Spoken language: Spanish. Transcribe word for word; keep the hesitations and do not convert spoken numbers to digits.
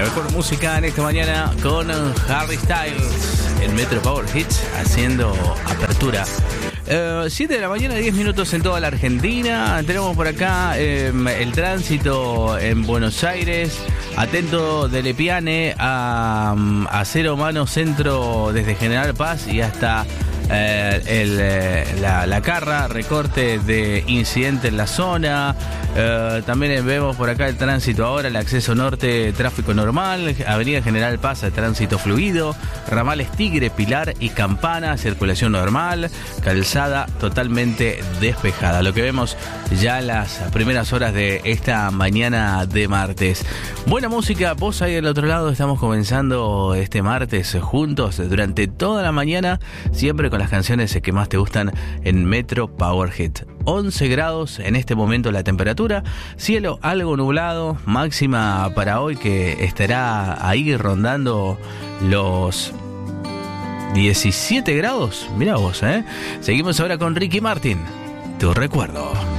mejor música en esta mañana con Harry Styles en Metro Power Hits haciendo apertura. Eh, siete de la mañana, diez minutos en toda la Argentina. Tenemos por acá eh, el tránsito en Buenos Aires. Atento de Lepiane a, a Cero Mano Centro desde General Paz y hasta eh, el, eh, la, la Carra. Recorte de incidente en la zona. Eh, también vemos por acá el tránsito ahora, el acceso norte, tráfico normal. Avenida General Paz, tránsito fluido. Ramales Tigre, Pilar y Campana, circulación normal. Calzada totalmente despejada. Lo que vemos ya en las primeras horas de esta mañana de martes. Buena música, vos ahí del otro lado. Estamos comenzando este martes juntos durante toda la mañana, siempre con las canciones que más te gustan en Metro Power Hit. once grados en este momento la temperatura, cielo algo nublado, máxima para hoy que estará ahí rondando los diecisiete grados. Mirá vos, ¿eh? Seguimos ahora con Ricky Martin, Tu Recuerdo.